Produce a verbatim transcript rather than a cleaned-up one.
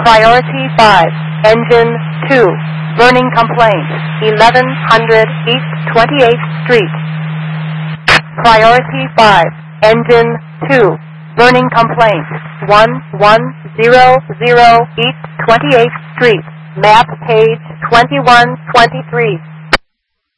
Priority five, Engine two, burning complaint, eleven hundred East twenty-eighth Street. Priority five, Engine two, burning complaint, one one zero zero East twenty-eighth Street, map page twenty-one twenty-three.